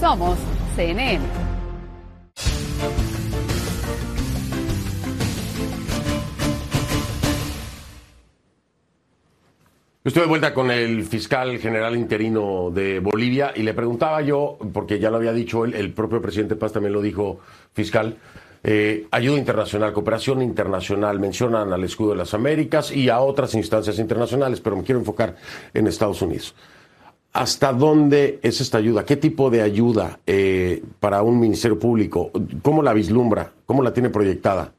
Somos CNN. Estoy de vuelta con el fiscal general interino de Bolivia y le preguntaba yo, porque ya lo había dicho el propio presidente Paz también lo dijo, fiscal, ayuda internacional, cooperación internacional, mencionan al Escudo de las Américas y a otras instancias internacionales, pero me quiero enfocar en Estados Unidos. ¿Hasta dónde es esta ayuda? ¿Qué tipo de ayuda para un ministerio público? ¿Cómo la vislumbra? ¿Cómo la tiene proyectada?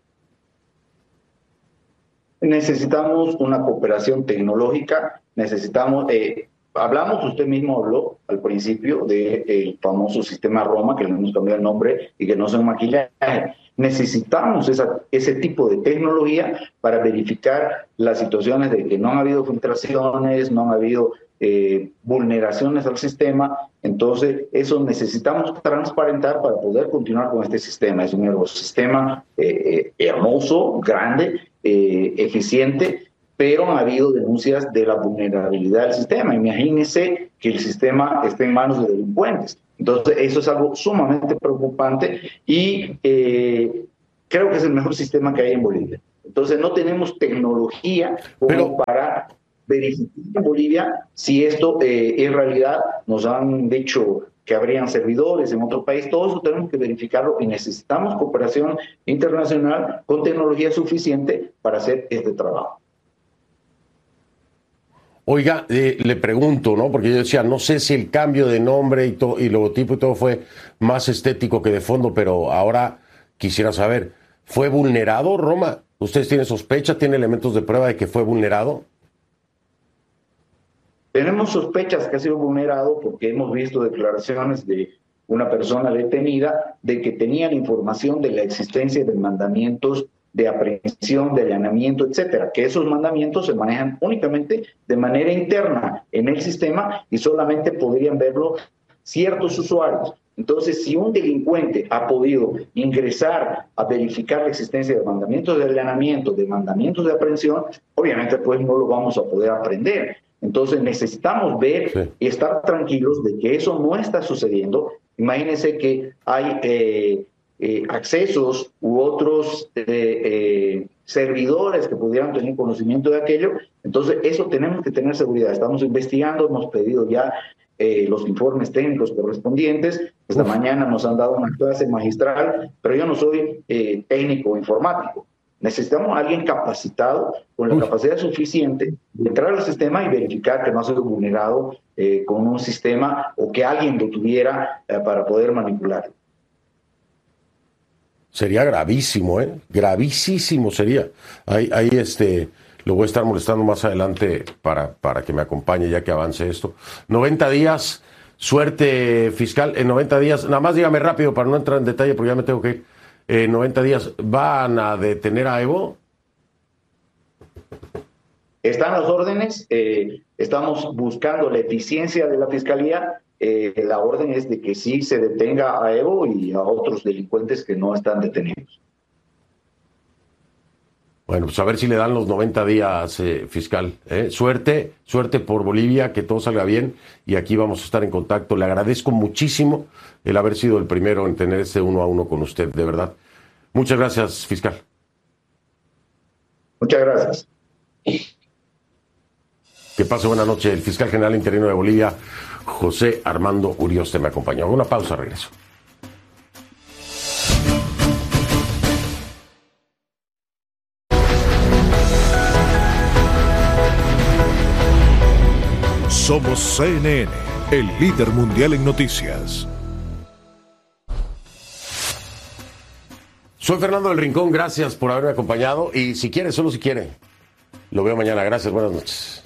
Necesitamos una cooperación tecnológica, necesitamos, hablamos, usted mismo habló al principio del famoso sistema Roma, que le hemos cambiado el nombre y que no es un maquillaje. Necesitamos ese tipo de tecnología para verificar las situaciones de que no han habido filtraciones, no han habido vulneraciones al sistema. Entonces, eso necesitamos transparentar para poder continuar con este sistema. Es un ecosistema hermoso, grande, eficiente, pero han habido denuncias de la vulnerabilidad del sistema. Imagínense que el sistema esté en manos de delincuentes. Entonces, eso es algo sumamente preocupante y creo que es el mejor sistema que hay en Bolivia. Entonces, no tenemos tecnología como para verificar en Bolivia si esto en realidad nos han dicho que habrían servidores en otro país. Todo eso tenemos que verificarlo y necesitamos cooperación internacional con tecnología suficiente para hacer este trabajo. Oiga, le pregunto, ¿no? Porque yo decía, no sé si el cambio de nombre y logotipo y todo fue más estético que de fondo, pero ahora quisiera saber, ¿fue vulnerado Roma? ¿Ustedes tienen sospecha, tienen elementos de prueba de que fue vulnerado? Tenemos sospechas que ha sido vulnerado porque hemos visto declaraciones de una persona detenida de que tenían información de la existencia de mandamientos de aprehensión, de allanamiento, etcétera, que esos mandamientos se manejan únicamente de manera interna en el sistema y solamente podrían verlo ciertos usuarios. Entonces, si un delincuente ha podido ingresar a verificar la existencia de mandamientos de allanamiento, de mandamientos de aprehensión, obviamente pues no lo vamos a poder aprender. Entonces necesitamos ver y estar tranquilos de que eso no está sucediendo. Imagínense que hay accesos u otros servidores que pudieran tener conocimiento de aquello. Entonces eso tenemos que tener seguridad. Estamos investigando, hemos pedido ya los informes técnicos correspondientes. Esta mañana nos han dado una clase magistral, pero yo no soy técnico informático. Necesitamos a alguien capacitado, con la capacidad suficiente de entrar al sistema y verificar que no ha sido vulnerado con un sistema o que alguien lo tuviera para poder manipularlo. Sería gravísimo, ¿eh? Gravísimo sería. Ahí lo voy a estar molestando más adelante para que me acompañe ya que avance esto. 90 días, suerte fiscal, en 90 días, nada más dígame rápido para no entrar en detalle porque ya me tengo que ir. 90 días, ¿van a detener a Evo? Están las órdenes, estamos buscando la eficiencia de la Fiscalía. La orden es de que sí se detenga a Evo y a otros delincuentes que no están detenidos. Bueno, pues a ver si le dan los 90 días, fiscal. Suerte por Bolivia, que todo salga bien y aquí vamos a estar en contacto. Le agradezco muchísimo el haber sido el primero en tener este 1 a 1 con usted, de verdad. Muchas gracias, fiscal. Muchas gracias. Que pase buena noche. El fiscal general interino de Bolivia, José Armando Urioste, me acompañó. Una pausa, regreso. Somos CNN, el líder mundial en noticias. Soy Fernando del Rincón, gracias por haberme acompañado y si quiere, solo si quiere, lo veo mañana. Gracias, buenas noches.